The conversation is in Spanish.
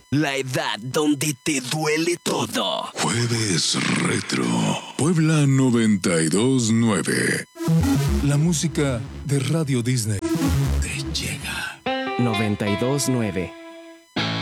La edad donde te duele todo. Jueves Retro. Puebla 92.9. La música de Radio Disney te llega. 92.9